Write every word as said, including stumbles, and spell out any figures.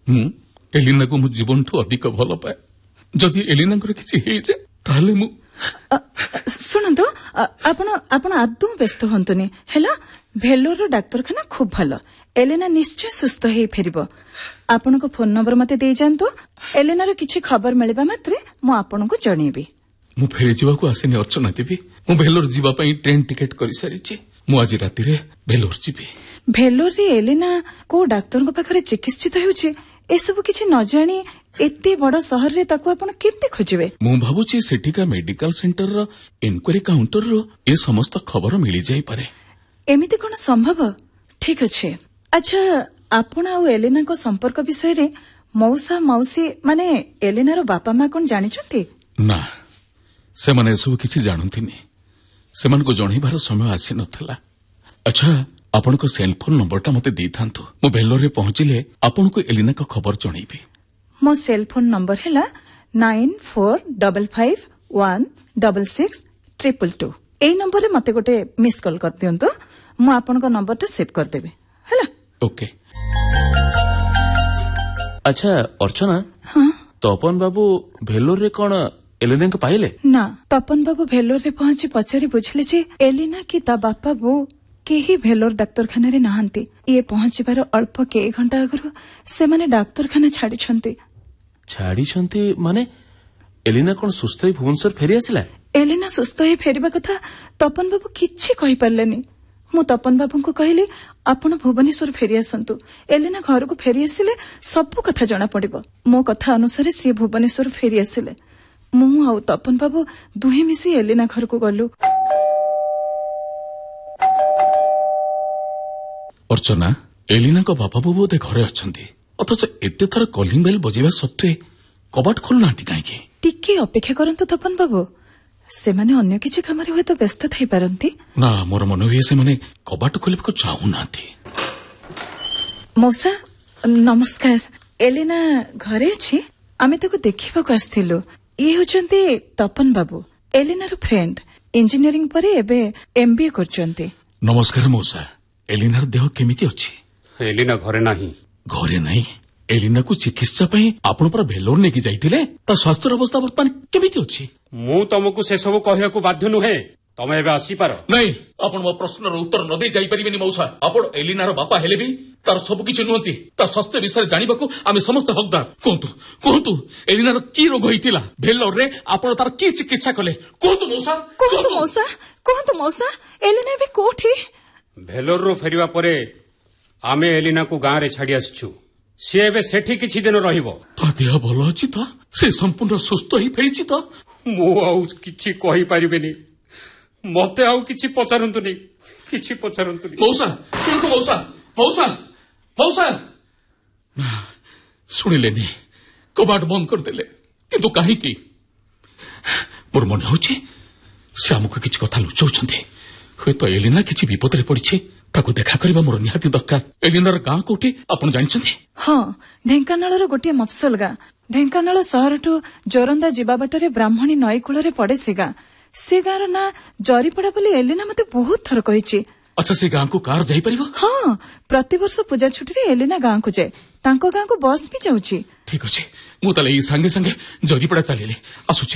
ମୁଁ ଏଲିନାକୁ ମୋ ଜୀବନଠୁ ଅଧିକ ଭଲ ପାଏ। ଯଦି ଏଲିନାଙ୍କର କିଛି ହେଇଯାଏ ତାହେଲେ ମୁଁ ଶୁଣନ୍ତୁ, ଆପଣ ଆପଣ ଆଦୌ ବ୍ୟସ୍ତ ହୁଅନ୍ତୁନି ହେଲା। ଭେଲୋରର ଡାକ୍ତରଖାନା ଖୁବ୍ ଭଲ। ଏଲିନା ନିଶ୍ଚୟ ସୁସ୍ଥ ହେଇ ଫେରିବ। ଆପଣଙ୍କ ଫୋନ ନମ୍ବର ମତେ ଦେଇଯାଆନ୍ତୁ। ଏଲିନାର କିଛି ଖବର ମିଳିବା ମାତ୍ରେ ମୁଁ ଆପଣଙ୍କୁ ଜଣେଇବି। ମୁଁ ଫେରି ଯିବାକୁ ଆସିନି ଅର୍ଚ୍ଚନା ଦେବୀ। ମୁଁ ଭେଲୋର ଯିବା ପାଇଁ ଟ୍ରେନ ଟିକେଟ କରିସାରିଛି। ମୁଁ ଆଜି ରାତିରେ ଭେଲୋର ଯିବି। ଭେଲୋରରେ ଏଲିନା କୋଉ ଡାକ୍ତରଙ୍କ ପାଖରେ ଚିକିତ୍ସିତ ହେଉଛି ଏସବୁ କିଛି ନ ଜାଣି ଏତେ ବଡ ସହରରେ ତାକୁ ଆପଣ କେମିତି ଖୋଜିବେ? ମୁଁ ଭାବୁଛି ସେଠିକା ମେଡିକାଲ ସେଣ୍ଟରର ଇନକ୍ୱାରି କାଉଣ୍ଟରରୁ ଏ ସମସ୍ତ ଖବର ମିଳିଯାଇପାରେ। ଏମିତି କଣ ସମ୍ଭବ? ଠିକ ଅଛି। ଆଚ୍ଛା, ଆପଣ ଆଉ ଏଲିନାଙ୍କ ସମ୍ପର୍କ ବିଷୟରେ ମଉସା ମାଉସୀ ମାନେ ଏଲିନାର ବାପା ମା କଣ ଜାଣିଛନ୍ତି? ନା, ସେମାନେ ଏସବୁ କିଛି ଜାଣନ୍ତିନି। ସେମାନଙ୍କୁ ଜଣେଇବାର ସମୟ ଆସିନଥିଲା। ଆଚ୍ଛା, ଆପଣଙ୍କ ସେଲଫୋନ ନମ୍ବରଟା ମତେ ଦେଇଥାନ୍ତୁ। ମୁଁ ଭେଲୋରରେ ପହଞ୍ଚିଲେ ଆପଣଙ୍କୁ ଏଲିନାଙ୍କ ଖବର ଜଣେଇବି। ମୋ ସେଲଫୋନ ନମ୍ବର ହେଲା ନାଇନ four double five one double six triple two. ଏଇ ନମ୍ବରରେ ମତେ ଗୋଟେ ମିସ୍ କଲ୍ କରିଦିଅନ୍ତୁ। ମୁଁ ଆପଣଙ୍କ ନମ୍ବରଟା ସେଭ୍ କରିଦେବି ହେଲା। ଓକେ। ଆଚ୍ଛା ଅର୍ଚ୍ଚନା, ତପନ ବାବୁ ଭେଲୋରରେ କଣ ଏଲିନାଙ୍କୁ ପାଇଲେ? ନା, ତପନ ବାବୁ ଭେଲୋରରେ ପହଞ୍ଚି ପଚାରି ବୁଝିଲେ ଯେ ଏଲିନା କି ତା ବାପା ବୋଉ କେହି ଭେଲୋର ଡାକ୍ତରଖାନାରେ ନାହାନ୍ତି। ଇଏ ପହଞ୍ଚିବାର ଅଳ୍ପ କେଇ ଘଣ୍ଟା ଆଗରୁ ସେମାନେ ଡାକ୍ତରଖାନା ଛାଡିଛନ୍ତି। ଛାଡିଛନ୍ତି ମାନେ ଏଲିନା କଣ ସୁସ୍ଥ ହୋଇ ଭୁବନେଶ୍ୱର ଫେରି ଆସିଲା? ଏଲିନା ସୁସ୍ଥ ହୋଇ ଫେରିବା କଥା ତପନ ବାବୁ କିଛି କହିପାରିଲେନି। ମୁଁ ତପନ ବାବୁଙ୍କୁ କହିଲି, ଆପଣ ଭୁବନେଶ୍ୱର ଫେରି ଆସନ୍ତୁ। ଏଲିନା ଘରକୁ ଫେରି ଆସିଲେ ସବୁ କଥା ଜଣାପଡିବ। ମୋ କଥା ଅନୁସାରେ ସିଏ ଭୁବନେଶ୍ୱର ଫେରି ଆସିଲେ। ମୁଁ ଆଉ ତପନ ବାବୁ ଦୁହେଁ ମିଶି ଏଲିନା ଘରକୁ ଗଲୁ। ଅର୍ଚ୍ଚନା, ଏଲିନାଙ୍କ ବାପା ବୋଉ ବୋଧେ ଘରେ ଅଛନ୍ତି, ଅଥଚ ଏତେ ଥର କଲିଂ ବେଲ୍ ବଜେଇବା ସତ୍ତ୍ୱେ କବାଟ ଖୋଲୁନାହାନ୍ତି କାହିଁକି? ଟିକେ ଅପେକ୍ଷା କରନ୍ତୁ ତପନ ବାବୁ, ସେମାନେ ଅନ୍ୟ କିଛି କାମରେ ହୁଏତ ବ୍ୟସ୍ତ ଥାଇପାରନ୍ତି। ନା, ମୋର ମନେ ହୁଏ ସେମାନେ କବାଟ ଖୋଲିବାକୁ ଚାହୁଁନାହାନ୍ତି। ମଉସା ନମସ୍କାର। ଏଲିନା ଘରେ ଅଛି? ଆମେ ତାକୁ ଦେଖିବାକୁ ଆସିଥିଲୁ। ଇଏ ହେଉଛନ୍ତି ତପନ ବାବୁ, ଏଲିନାର ଫ୍ରେଣ୍ଡ। ଇଞ୍ଜିନିୟରିଂ ପରେ ଏବେ ଏମବିଏ କରୁଛନ୍ତି। ନମସ୍କାର ମଉସା। ଏଲିନାର ଦେହ କେମିତି ଅଛି? ଏଲିନା ଘରେ ନାହିଁ। ଘରେ ନାହିଁ? ଏଲିନାକୁ ଚିକିତ୍ସା ପାଇଁ ଆପଣ ପରା ଭେଲୋର ନେଇକି ଯାଇଥିଲେ। ତା ସ୍ୱାସ୍ଥ୍ୟର ଅବସ୍ଥା ବର୍ତ୍ତମାନ କେମିତି ଅଛି? ମୁଁ ତମକୁ ସେସବୁ କହିବାକୁ ବାଧ୍ୟ ନୁହେଁ। ତମେ ଏବେ ଆସିପାର। ନାଇଁ, ଆପଣ ମୋ ପ୍ରଶ୍ନର ଉତ୍ତର ନ ଦେଇ ଯାଇପାରିବେନି ମଉସା। ଆପଣ ଏଲିନାର ବାପା ହେଲେ ବି ତାର ସବୁ କିଛି ନୁହନ୍ତି। ତା ସ୍ୱାସ୍ଥ୍ୟ ବିଷୟରେ ଜାଣିବାକୁ ଆମେ ସମସ୍ତେ ହକଦାର। କୁହନ୍ତୁ କୁହନ୍ତୁ, ଏଲିନାର କି ରୋଗ ହେଇଥିଲା? ଭେଲୋରରେ ଆପଣ ତାର କି ଚିକିତ୍ସା କଲେ? କୁହନ୍ତୁ ମଉସା। କୁହନ୍ତୁ ମଉସା, କୁହନ୍ତୁ ମଉସା, ଏଲିନା ଏବେ କୋଉଠି? ଭେଲୋରରୁ ଫେରିବା ପରେ ଆମେ ଏଲିନାକୁ ଗାଁରେ ଛାଡି ଆସିଛୁ। ସିଏ ଏବେ ସେଠି କିଛି ଦିନ ରହିବ। ତା ଦେହ ଭଲ ଅଛି ତ? ସେ ସମ୍ପୂର୍ଣ୍ଣ ସୁସ୍ଥ ହେଇ ଫେରିଛି ତ? ମୁଁ ଆଉ କିଛି କହିପାରିବିନି। ମତେ ଆଉ କିଛି ପଚାରନ୍ତୁନି, କିଛି ପଚାରନ୍ତୁନି। ମଉସା, ଶୁଣନ୍ତୁ ମଉସା, ମଉସା, ମଉସା। ଶୁଣିଲେନି, କବାଟ ବନ୍ଦ କରିଦେଲେ। କିନ୍ତୁ କାହିଁକି? ମୋର ମନେ ହଉଛି ସେ ଆମକୁ କିଛି କଥା ଲୁଚାଉଛନ୍ତି। ହୁଏତ ଏଲିନା କିଛି ବିପଦରେ ପଡିଛି। ତାକୁ ଦେଖା କରିବା ମୋର ନିହାତି ଦରକାର। ଏଲିନାର ଗାଁ କୋଉଠି ଆପଣ ଜାଣିଛନ୍ତି? ହଁ, ଢେଙ୍କାନାଳର ଗୋଟିଏ ମଫସଲ ଗାଁ। ଢେଙ୍କାନାଳ ସହରଠୁ ଜୋରନ୍ଦା ଯିବା ବାଟରେ ବ୍ରାହ୍ମଣୀ ନଈ କୂଳରେ ପଡେ ସେ ଗାଁ। ସେ ଗାଁର ନାଁ ଜରିପଡା ବୋଲି ଏଲିନା ମତେ ବହୁତ ଥର କହିଛି। ଆଚ୍ଛା, ସେ ଗାଁକୁ କାର ଯାଇପାରିବ? ହଁ, ପ୍ରତିବର୍ଷ ପୂଜା ଛୁଟିରେ ଏଲିନା ଗାଁକୁ ଯାଏ। ତାଙ୍କ ଗାଁକୁ ବସ୍ ବି ଯାଉଛି। ଠିକ ଅଛି, ମୁଁ ତାହେଲେ ଏଇ ସାଙ୍ଗେ ସାଙ୍ଗେ ଜରିପଡା ଚାଲିଲି। ଆସୁଛି।